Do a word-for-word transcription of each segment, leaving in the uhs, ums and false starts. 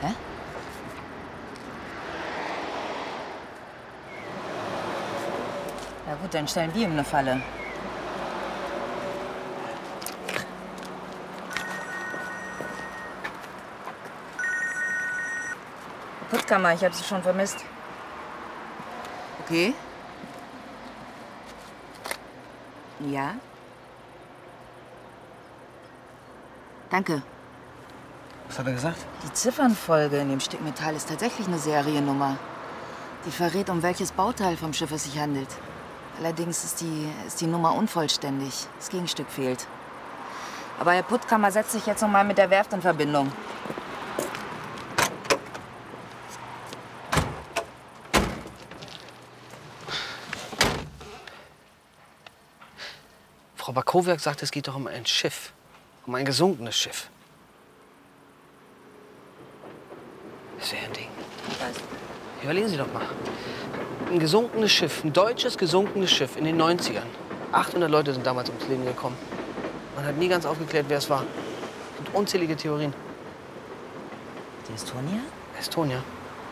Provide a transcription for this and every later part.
Hä? Na gut, dann stellen wir ihm eine Falle. Putzkammer, ich habe sie schon vermisst. Okay. Ja. Danke. Was hat er gesagt? Die Ziffernfolge in dem Stück Metall ist tatsächlich eine Seriennummer. Die verrät, um welches Bauteil vom Schiff es sich handelt. Allerdings ist die, ist die Nummer unvollständig. Das Gegenstück fehlt. Aber Herr Puttkammer setzt sich jetzt noch mal mit der Werft in Verbindung. Frau Bakowiak sagt, es geht doch um ein Schiff. Um ein gesunkenes Schiff. Das wäre ein Ding. Was? Überlegen Sie doch mal. Ein gesunkenes Schiff, ein deutsches gesunkenes Schiff in den neunzigern. achthundert Leute sind damals ums Leben gekommen. Man hat nie ganz aufgeklärt, wer es war. Es gibt unzählige Theorien. Die Estonia? Estonia.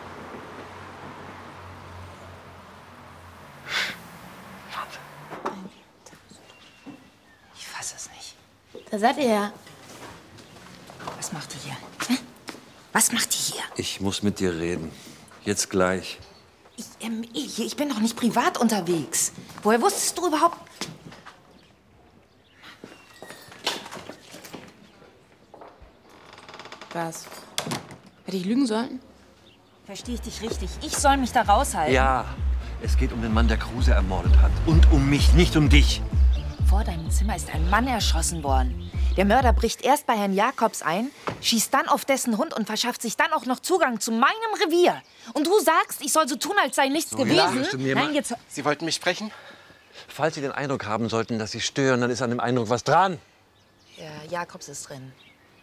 Wahnsinn. Ich fasse es nicht. Da seid ihr ja. Was macht die hier? Hä? Was macht die hier? Ich muss mit dir reden. Jetzt gleich. Ich, ähm, ich, ich bin doch nicht privat unterwegs. Woher wusstest du überhaupt? Was? Hätte ich lügen sollen? Verstehe ich dich richtig? Ich soll mich da raushalten? Ja, es geht um den Mann, der Kruse ermordet hat. Und um mich, nicht um dich. Vor deinem Zimmer ist ein Mann erschossen worden. Der Mörder bricht erst bei Herrn Jakobs ein, schießt dann auf dessen Hund und verschafft sich dann auch noch Zugang zu meinem Revier. Und du sagst, ich soll so tun, als sei nichts gewesen? Nein, jetzt... Sie wollten mich sprechen? Falls Sie den Eindruck haben sollten, dass Sie stören, dann ist an dem Eindruck was dran. Ja, Jakobs ist drin.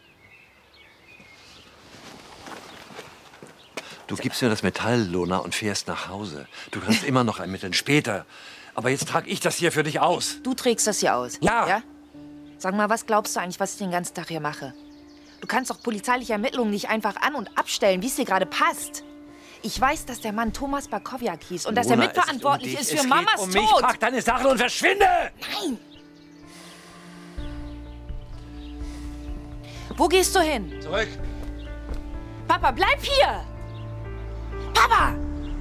Du gibst mir das Metall, Lona, und fährst nach Hause. Du kannst immer noch ermitteln, später. Aber jetzt trage ich das hier für dich aus. Du trägst das hier aus? Ja. ja? Sag mal, was glaubst du eigentlich, was ich den ganzen Tag hier mache? Du kannst doch polizeiliche Ermittlungen nicht einfach an- und abstellen, wie es dir gerade passt. Ich weiß, dass der Mann Thomas Bakowiak hieß und dass er Lona, mitverantwortlich es ist um für dich. Mamas es geht um Tod. Mich. Pack deine Sachen und verschwinde! Nein! Wo gehst du hin? Zurück. Papa, bleib hier! Papa!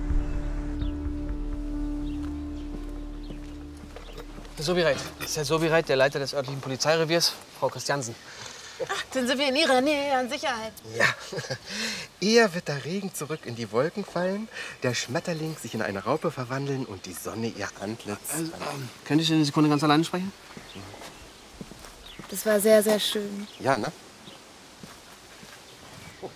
Herr Sobireit. Das ist Herr Sobireit, der Leiter des örtlichen Polizeireviers, Frau Christiansen. Ach, dann sind wir in Ihrer Nähe an Sicherheit. Ja. Eher wird der Regen zurück in die Wolken fallen, der Schmetterling sich in eine Raupe verwandeln und die Sonne ihr Antlitz... Also, ähm, könnte ich eine Sekunde ganz alleine sprechen? Das war sehr, sehr schön. Ja, ne? Oh.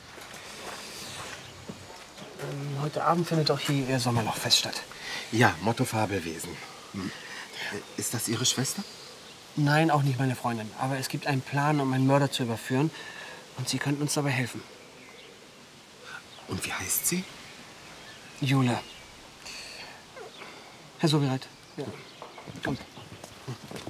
Ähm, heute Abend findet doch hier Ihr Sommerlochfest statt. Ja, Motto Fabelwesen. Hm. Ist das Ihre Schwester? Nein, auch nicht meine Freundin. Aber es gibt einen Plan, um einen Mörder zu überführen. Und Sie könnten uns dabei helfen. Und wie heißt sie? Jule. Herr Sobireit. Ja. Kommt.